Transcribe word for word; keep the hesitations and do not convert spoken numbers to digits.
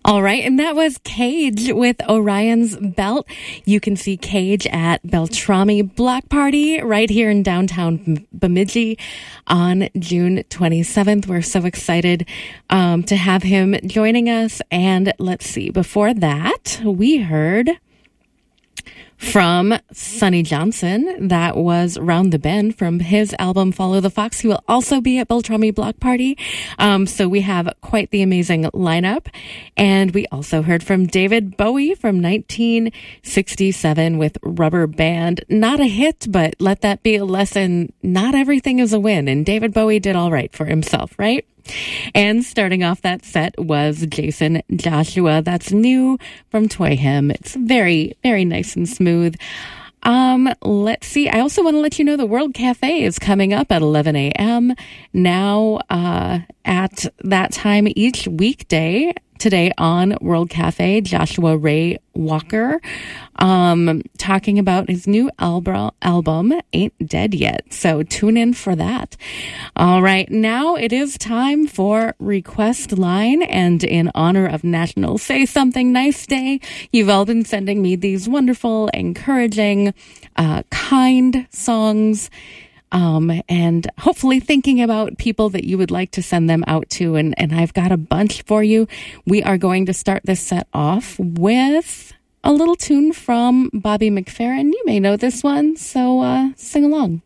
All right, and that was Cage with Orion's Belt. You can see Cage at Beltrami Block Party right here in downtown Bemidji on June twenty-seventh. We're so excited um, to have him joining us. And let's see, before that, we heard from Sonny Johnson. That was Round the Bend from his album Follow the Fox. He will also be at Beltrami Block Party. Um, so we have quite the amazing lineup. And we also heard from David Bowie from nineteen sixty-seven with Rubber Band. Not a hit, but let that be a lesson. Not everything is a win. And David Bowie did all right for himself, right? And starting off that set was Jason Joshua. That's new from Toy Him. It's very, very nice and smooth. Um, let's see. I also want to let you know the World Cafe is coming up at eleven a.m. now uh, at that time each weekday. Today on World Cafe, Joshua Ray Walker um, talking about his new album, album, Ain't Dead Yet. So tune in for that. All right, now it is time for Request Line. And in honor of National Say Something Nice Day, you've all been sending me these wonderful, encouraging, uh, kind songs. Um, and hopefully thinking about people that you would like to send them out to. And, and I've got a bunch for you. We are going to start this set off with a little tune from Bobby McFerrin. You may know this one, so uh, sing along.